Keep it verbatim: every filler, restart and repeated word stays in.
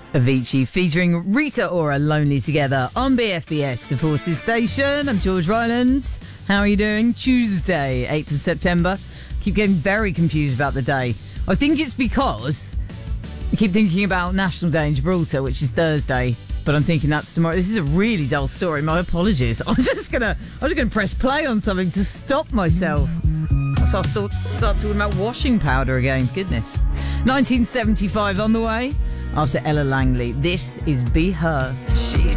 Avicii featuring Rita Ora, Lonely Together on B F B S, the Forces Station. I'm George Rylands. How are you doing? Tuesday, eighth of September. Keep getting very confused about the day. I think it's because I keep thinking about National Day in Gibraltar, which is Thursday, but I'm thinking that's tomorrow. This is a really dull story. My apologies. I'm just gonna, I'm just gonna press play on something to stop myself. So I'll start, start talking about washing powder again. Goodness. nineteen seventy-five on the way. After Ella Langley, this is Be Her. She